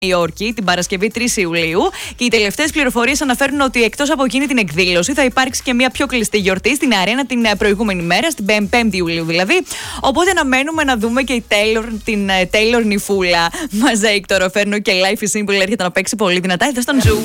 Υόρκη την Παρασκευή 3 Ιουλίου. Και οι τελευταίες πληροφορίες αναφέρουν ότι εκτός από εκείνη την εκδήλωση θα υπάρξει και μια πιο κλειστή γιορτή στην αρένα την προηγούμενη μέρα, στην 5η Ιουλίου δηλαδή. Οπότε αναμένουμε να δούμε και την Taylor νυφούλα. Μαζέικ τώρα φέρνω και Life is Simple έρχεται να παίξει πολύ δυνατά. Εδώ στον Ζου.